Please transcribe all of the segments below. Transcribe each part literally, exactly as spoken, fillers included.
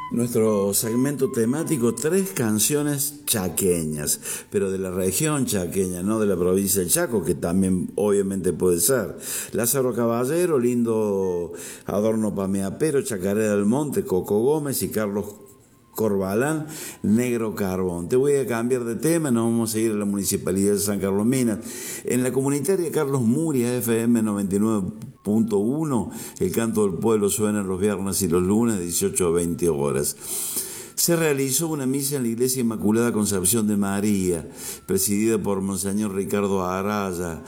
Nuestro segmento temático, tres canciones chaqueñas, pero de la región chaqueña, no de la provincia del Chaco, que también obviamente puede ser. Lázaro Caballero, Lindo Adorno Pameapero, Chacarera del Monte, Coco Gómez y Carlos Corbalán, Negro Carbón. Te voy a cambiar de tema, nos vamos a ir a la Municipalidad de San Carlos Minas. En la comunitaria Carlos Muria, F M noventa y nueve punto uno, el canto del pueblo suena los viernes y los lunes, dieciocho a veinte horas. Se realizó una misa en la Iglesia Inmaculada Concepción de María, presidida por Monseñor Ricardo Araya,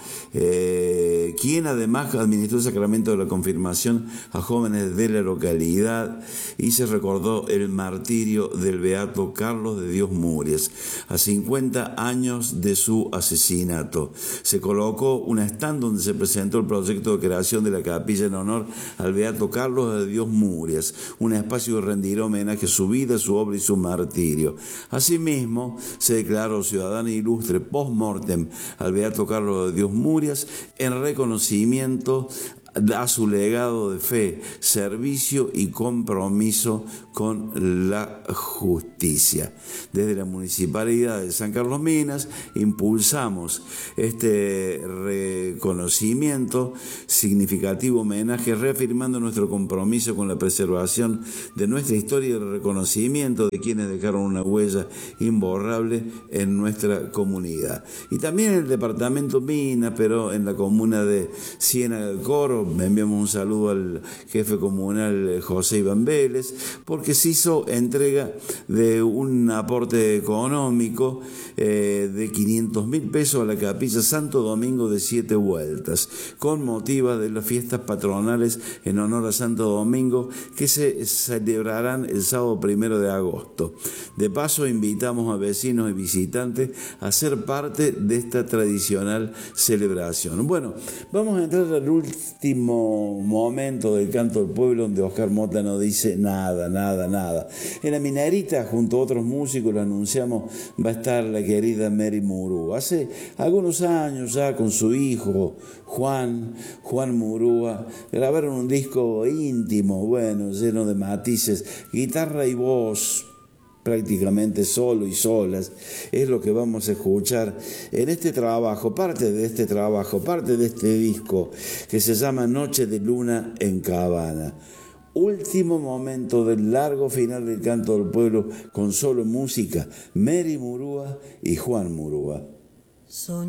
eh, quien además administró el sacramento de la confirmación a jóvenes de la localidad, y se recordó el martirio del beato Carlos de Dios Murias, a cincuenta años de su asesinato. Se colocó un stand donde se presentó el proyecto de creación de la capilla en honor al beato Carlos de Dios Murias, un espacio que rendirá homenaje a su vida, su obra y su martirio. Asimismo, se declaró ciudadano ilustre post-mortem al beato Carlos de Dios Murias en reconocimiento a su legado de fe, servicio y compromiso con la justicia. Desde la Municipalidad de San Carlos Minas impulsamos este reconocimiento, significativo homenaje, reafirmando nuestro compromiso con la preservación de nuestra historia y el reconocimiento de quienes dejaron una huella imborrable en nuestra comunidad. Y también en el departamento Minas, pero en la comuna de Ciénaga del Coro, me enviamos un saludo al jefe comunal José Iván Vélez, porque se hizo entrega de un aporte económico eh, de quinientos mil pesos a la capilla Santo Domingo de Siete Vueltas, con motivo de las fiestas patronales en honor a Santo Domingo, que se celebrarán el sábado primero de agosto. De paso, invitamos a vecinos y visitantes a ser parte de esta tradicional celebración. Bueno, vamos a entrar al último momento del canto del pueblo, donde Oscar Mota no dice nada, nada, nada. En la Minerita, junto a otros músicos, lo anunciamos, va a estar la querida Mary Murúa. Hace algunos años ya, con su hijo Juan, Juan Murúa, grabaron un disco íntimo, bueno, lleno de matices, guitarra y voz, prácticamente solo y solas. Es lo que vamos a escuchar en este trabajo, parte de este trabajo, parte de este disco que se llama Noche de Luna en Cabana. Último momento del largo final del canto del pueblo, con solo música, Mary Murúa y Juan Murúa. Son